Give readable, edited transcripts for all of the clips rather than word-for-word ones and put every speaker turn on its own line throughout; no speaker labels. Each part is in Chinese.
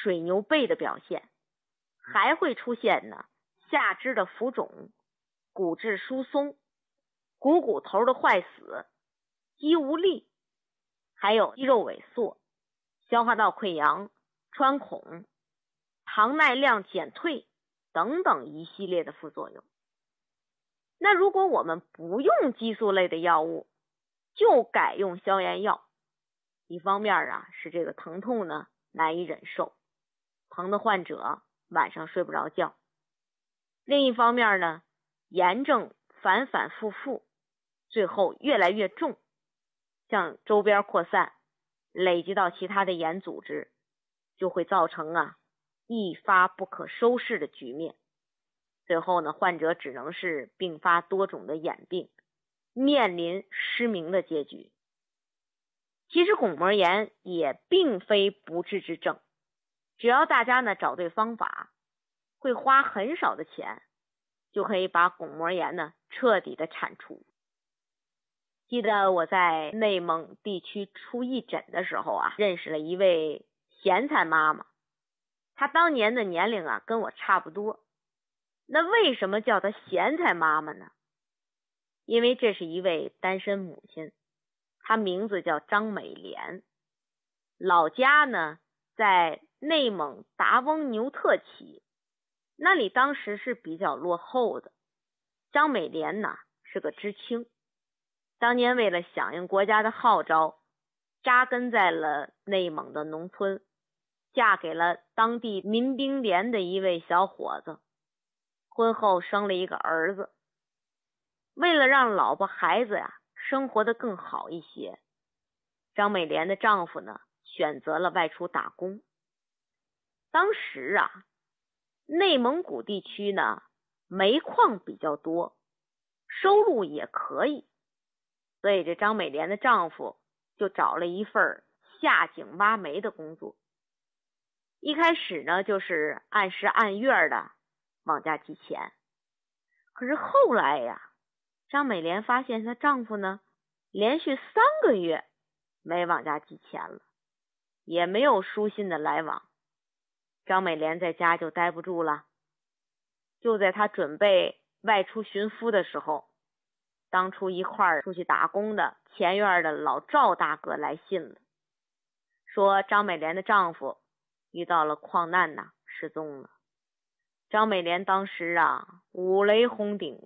水牛背的表现，还会出现呢下肢的浮肿、骨质疏松、股头的坏死、肌无力，还有肌肉萎缩、消化道溃疡、穿孔、糖耐量减退等等一系列的副作用。那如果我们不用激素类的药物，就改用消炎药，一方面是这个疼痛呢难以忍受，疼的患者晚上睡不着觉；另一方面呢，炎症反反复复，最后越来越重，向周边扩散，累积到其他的炎组织，就会造成一发不可收拾的局面。最后呢，患者只能是并发多种的眼病，面临失明的结局。其实巩膜炎也并非不治之症，只要大家呢找对方法，会花很少的钱，就可以把巩膜炎呢彻底的铲除。记得我在内蒙地区出义诊的时候认识了一位咸菜妈妈，她当年的年龄跟我差不多。那为什么叫她咸菜妈妈呢？因为这是一位单身母亲，她名字叫张美莲，老家呢在内蒙达翁牛特旗，那里当时是比较落后的。张美莲呢是个知青，当年为了响应国家的号召，扎根在了内蒙的农村，嫁给了当地民兵连的一位小伙子，婚后生了一个儿子。为了让老婆孩子生活得更好一些，张美莲的丈夫呢选择了外出打工。当时内蒙古地区呢煤矿比较多，收入也可以，所以这张美莲的丈夫就找了一份下井挖煤的工作。一开始呢就是按时按月的往家寄钱，可是后来张美莲发现她丈夫呢连续3个月没往家寄钱了，也没有书信的来往。张美莲在家就待不住了，就在她准备外出寻夫的时候，当初一块儿出去打工的前院的老赵大哥来信了，说张美莲的丈夫遇到了矿难失踪了。张美莲当时五雷轰顶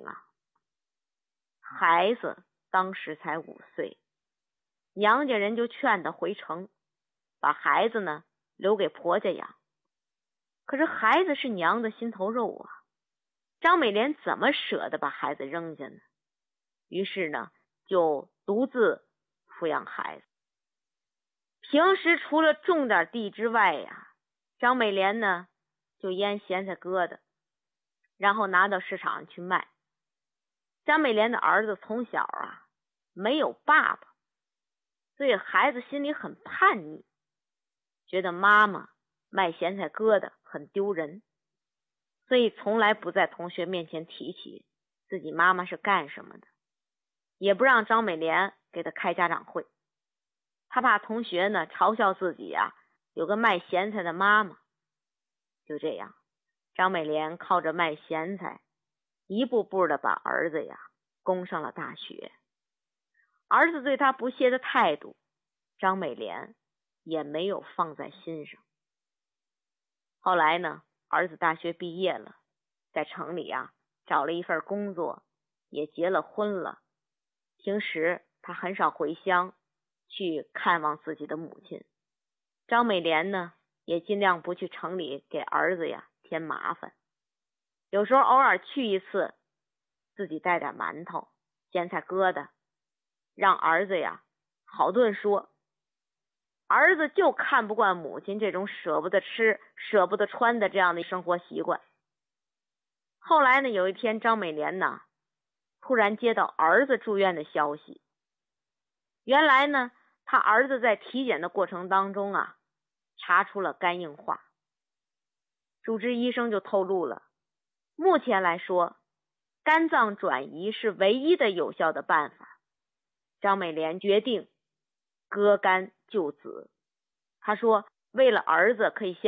孩子当时才5岁，娘家人就劝她回城，把孩子呢留给婆家养。可是孩子是娘的心头肉张美莲怎么舍得把孩子扔下呢？于是呢就独自抚养孩子。平时除了种点地之外张美莲呢就腌咸菜疙瘩，然后拿到市场上去卖。张美莲的儿子从小没有爸爸，所以孩子心里很叛逆，觉得妈妈卖咸菜疙瘩很丢人，所以从来不在同学面前提起自己妈妈是干什么的，也不让张美莲给他开家长会。他怕同学呢嘲笑自己有个卖咸菜的妈妈。就这样，张美莲靠着卖咸菜，一步步的把儿子供上了大学。儿子对他不屑的态度，张美莲也没有放在心上。后来呢，儿子大学毕业了，在城里找了一份工作，也结了婚了。平时他很少回乡去看望自己的母亲。张美莲呢也尽量不去城里给儿子添麻烦，有时候偶尔去一次，自己带点馒头、咸菜疙瘩，让儿子好顿说。儿子就看不惯母亲这种舍不得吃、舍不得穿的这样的生活习惯。后来呢，有一天张美莲突然接到儿子住院的消息。原来呢，他儿子在体检的过程当中查出了肝硬化。主治医生就透露了，目前来说，肝脏转移是唯一的有效的办法。张美莲决定割肝救子。他说，为了儿子可以